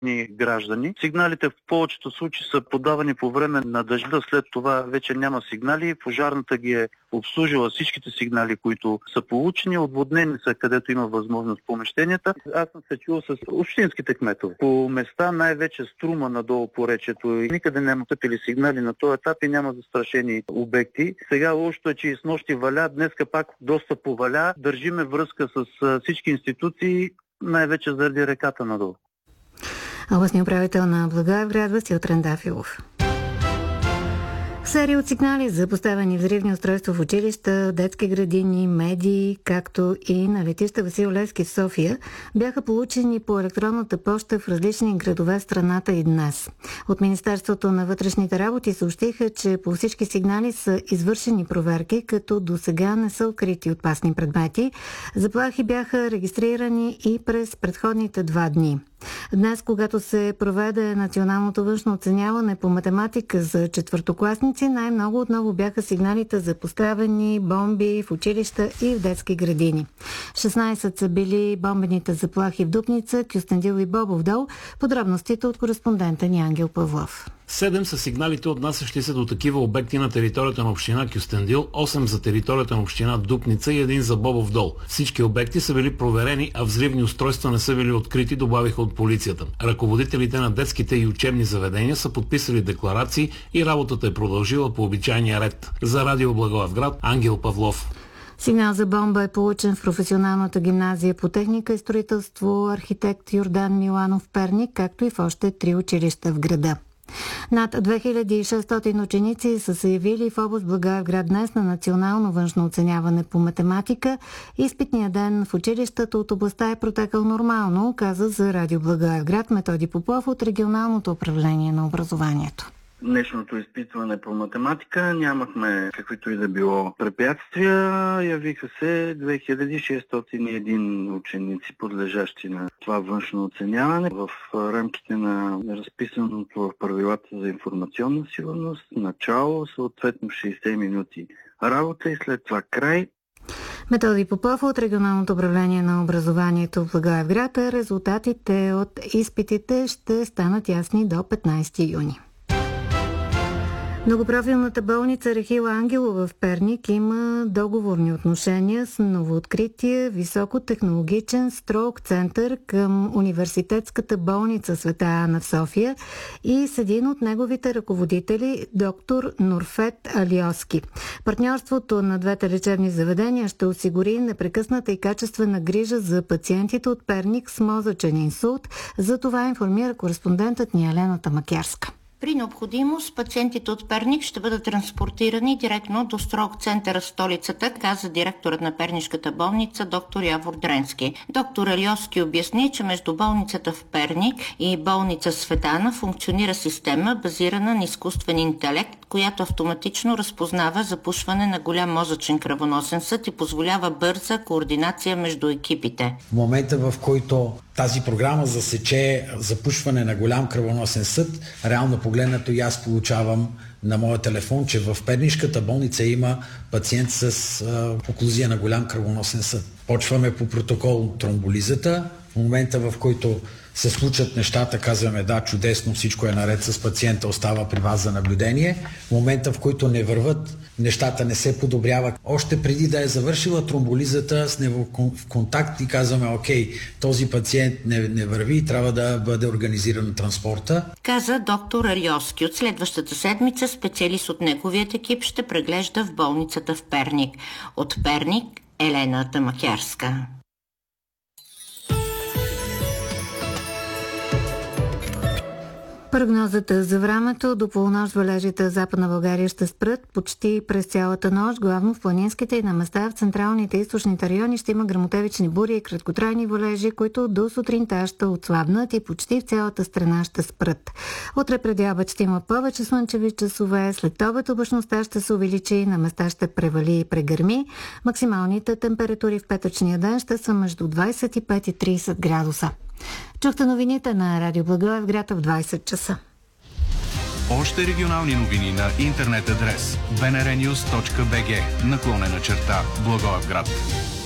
граждани. Сигналите в повечето случаи са подавани по време на дъжда, след това вече няма сигнали. Пожарната ги е обслужила всичките сигнали, които са получени, отводнени са където има възможност помещенията. Аз съм се чул с общинските кметове. По места най-вече Струма надолу по речето. Никъде няма тъпили сигнали на този етап и няма застрашени обекти. Сега лошото е, че и с нощи валя, днеска пак доста поваля. Държиме връзка с всички институции, най-вече заради реката надолу. Областният управител на Благоевград Васил Трендафилов. Серия от сигнали за поставени взривни устройства в училища, детски градини, медии, както и на летища Васил Левски в София, бяха получени по електронната поща в различни градове в страната и днес. От Министерството на вътрешните работи съобщиха, че по всички сигнали са извършени проверки, като досега не са открити опасни предмети. Заплахи бяха регистрирани и през предходните 2 дни. Днес, когато се проведе националното външно оценяване по математика за четвъртокласници, най-много отново бяха сигналите за поставени бомби в училища и в детски градини. 16 са били бомбените заплахи в Дупница, Кюстендил и Бобов дол. Подробностите от кореспондента ни Ангел Павлов. 7 са сигналите, отнасящи се до такива обекти на територията на община Кюстендил, 8 за територията на община Дупница и 1 за Бобов дол. Всички обекти са били проверени, а взривни устройства не са били открити, добавиха от полицията. Ръководителите на детските и учебни заведения са подписали декларации и работата е продължила по обичайния ред. За Радио Благоевград, Ангел Павлов. Сигнал за бомба е получен в професионалната гимназия по техника и строителство архитект Йордан Миланов Перник, както и в още 3 училища в града. Над 2600 ученици са се явили в област Благоевград днес на национално външно оценяване по математика. Изпитният ден в училищата от областта е протекал нормално, каза за Радио Благоевград Методи Попов от регионалното управление на образованието. Днешното изпитване по математика нямахме каквито и да било препятствия. Явиха се 2601 ученици, подлежащи на това външно оценяване в рамките на разписаното в правилата за информационна сигурност. Начало, съответно 60 минути работа и след това край. Методи Попов от регионалното управление на образованието в Благоевград. Резултатите от изпитите ще станат ясни до 15 юни. Многопрофилната болница Рахила Ангелова в Перник има договорни отношения с новооткрития високотехнологичен строк център към университетската болница Света Ана в София и с един от неговите ръководители, доктор Нурфет Алиоски. Партньорството на двете лечебни заведения ще осигури непрекъсната и качествена грижа за пациентите от Перник с мозъчен инсулт. За това информира кореспондентът ни Елена Тамакярска. При необходимост пациентите от Перник ще бъдат транспортирани директно до строк центъра в столицата, каза директорът на пернишката болница доктор Явор Дренски. Доктор Алиоски обясни, че между болницата в Перник и болница Света Ана функционира система, базирана на изкуствен интелект, която автоматично разпознава запушване на голям мозъчен кръвоносен съд и позволява бърза координация между екипите. В момента, в който тази програма засече запушване на голям кръвоносен съд, реално погледнато и аз получавам на моя телефон, че в пернишката болница има пациент с оклузия на голям кръвоносен съд. Почваме по протокол тромболизата. В момента, в който се случат нещата, казваме да, чудесно, всичко е наред с пациента, остава при вас за наблюдение. В момента, в който не върват, нещата не се подобряват. Още преди да е завършила тромболизата, с него в контакт и казваме, окей, този пациент не върви и трябва да бъде организиран транспорта. Каза доктор Ариоски. От следващата седмица специалист от неговият екип ще преглежда в болницата в Перник. От Перник Елена Тамакярска. Прогнозата за времето: до полунощ валежите в Западна България ще спрат почти през цялата нощ, главно в планинските и на места в централните и източните райони ще има гръмотевични бури и краткотрайни валежи, които до сутринта ще отслабнат и почти в цялата страна ще спрат. Утре преди обед ще има повече слънчеви часове, след обед облачността ще се увеличи, на места ще превали и прегърми. Максималните температури в петъчния ден ще са между 25 и 30 градуса. Чухте новините на Радио Благоевград в 20 часа. Още регионални новини на интернет адрес bnrnews.bg /Благоевград.